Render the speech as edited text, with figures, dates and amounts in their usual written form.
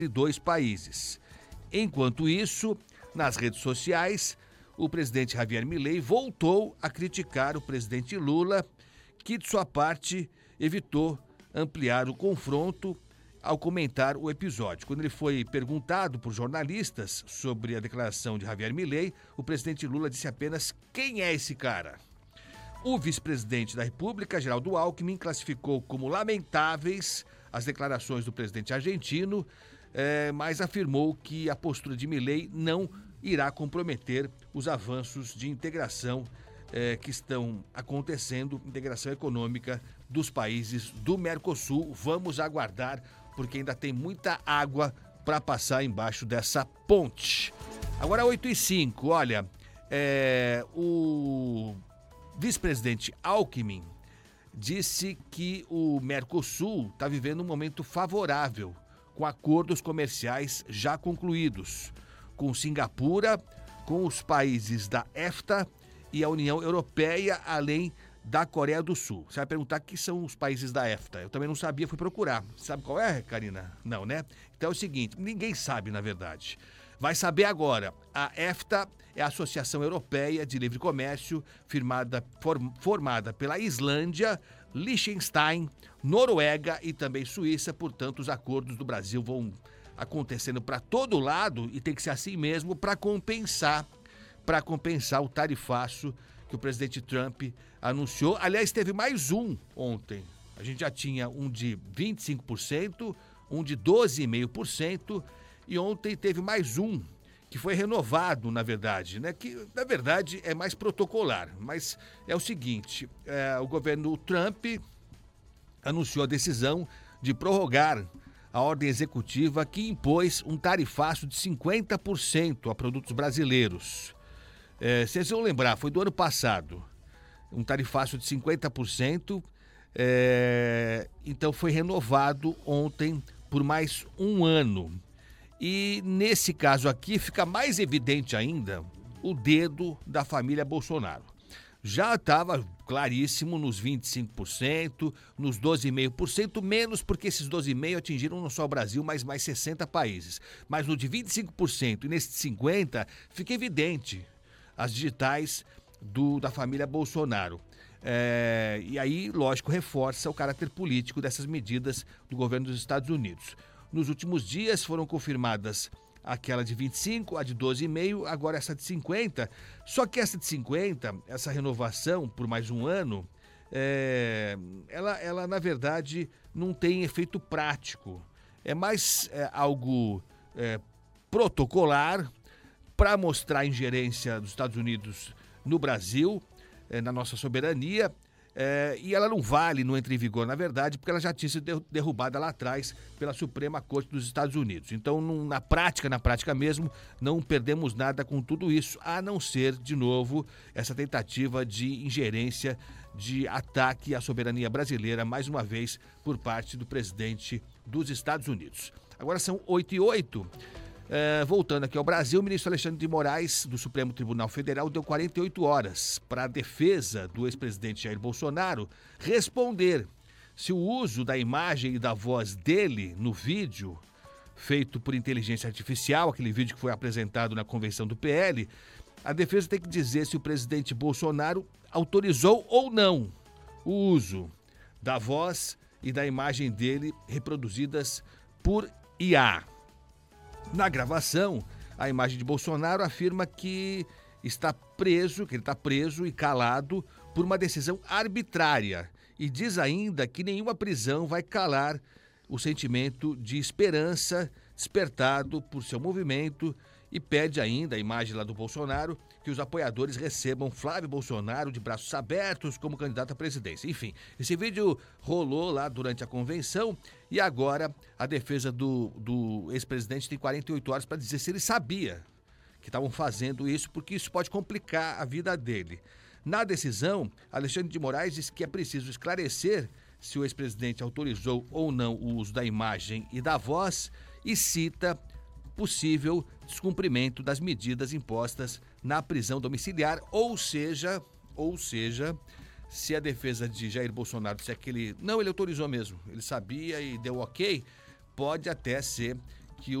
dois países. Enquanto isso, nas redes sociais, o presidente Javier Milei voltou a criticar o presidente Lula, que, de sua parte, evitou ampliar o confronto ao comentar o episódio. Quando ele foi perguntado por jornalistas sobre a declaração de Javier Milei, o presidente Lula disse apenas: "Quem é esse cara?" O vice-presidente da República, Geraldo Alckmin, classificou como lamentáveis as declarações do presidente argentino, mas afirmou que a postura de Milei não irá comprometer os avanços de integração que estão acontecendo, integração econômica dos países do Mercosul. Vamos aguardar, porque ainda tem muita água para passar embaixo dessa ponte. Agora 8h05, olha, o vice-presidente Alckmin disse que o Mercosul está vivendo um momento favorável, com acordos comerciais já concluídos, com Singapura, com os países da EFTA e a União Europeia, além da Coreia do Sul. Você vai perguntar o que são os países da EFTA. Eu também não sabia, fui procurar. Sabe qual é, Karina? Não, né? Então é o seguinte, ninguém sabe, na verdade. Vai saber agora. A EFTA é a Associação Europeia de Livre Comércio, formada pela Islândia, Liechtenstein, Noruega e também Suíça. Portanto, os acordos do Brasil vão acontecendo para todo lado e tem que ser assim mesmo para compensar o tarifaço que o presidente Trump anunciou. Aliás, teve mais um ontem. A gente já tinha um de 25%, um de 12,5%, e ontem teve mais um que foi renovado, na verdade, né? Que, na verdade, é mais protocolar. Mas é o seguinte, o governo Trump anunciou a decisão de prorrogar a ordem executiva que impôs um tarifaço de 50% a produtos brasileiros. Vocês vão lembrar, foi do ano passado, um tarifaço de 50%, então foi renovado ontem por mais um ano. E nesse caso aqui fica mais evidente ainda o dedo da família Bolsonaro. Já estava claríssimo nos 25%, nos 12,5%, menos porque esses 12,5% atingiram não só o Brasil, mas mais 60 países. Mas no de 25% e nesse de 50% fica evidente as digitais da família Bolsonaro. E aí, lógico, reforça o caráter político dessas medidas do governo dos Estados Unidos. Nos últimos dias foram confirmadas aquela de 25%, a de 12,5%, agora essa de 50%. Só que essa de 50%, essa renovação por mais um ano, ela na verdade não tem efeito prático. É mais algo protocolar para mostrar a ingerência dos Estados Unidos no Brasil, na nossa soberania. E ela não vale, não entra em vigor, na verdade, porque ela já tinha sido derrubada lá atrás pela Suprema Corte dos Estados Unidos. Então, na prática mesmo, não perdemos nada com tudo isso, a não ser, de novo, essa tentativa de ingerência, de ataque à soberania brasileira, mais uma vez, por parte do presidente dos Estados Unidos. Agora são 8h08. Voltando aqui ao Brasil, o ministro Alexandre de Moraes, do Supremo Tribunal Federal, deu 48 horas para a defesa do ex-presidente Jair Bolsonaro responder se o uso da imagem e da voz dele no vídeo feito por inteligência artificial, aquele vídeo que foi apresentado na convenção do PL, a defesa tem que dizer se o presidente Bolsonaro autorizou ou não o uso da voz e da imagem dele reproduzidas por IA. Na gravação, a imagem de Bolsonaro afirma que ele está preso e calado por uma decisão arbitrária e diz ainda que nenhuma prisão vai calar o sentimento de esperança despertado por seu movimento e pede ainda, a imagem lá do Bolsonaro, que os apoiadores recebam Flávio Bolsonaro de braços abertos como candidato à presidência. Enfim, esse vídeo rolou lá durante a convenção e agora a defesa do ex-presidente tem 48 horas para dizer se ele sabia que estavam fazendo isso, porque isso pode complicar a vida dele. Na decisão, Alexandre de Moraes diz que é preciso esclarecer se o ex-presidente autorizou ou não o uso da imagem e da voz e cita possível descumprimento das medidas impostas na prisão domiciliar, ou seja, se a defesa de Jair Bolsonaro disser que ele autorizou mesmo, ele sabia e deu ok, pode até ser